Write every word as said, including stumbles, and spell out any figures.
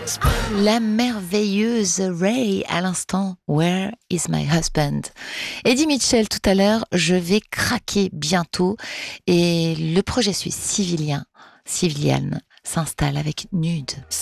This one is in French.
La merveilleuse Ray à l'instant. Where is my husband? Eddie Mitchell tout à l'heure. Je vais craquer bientôt et le projet suisse Civilien, Civilian s'installe avec Nude.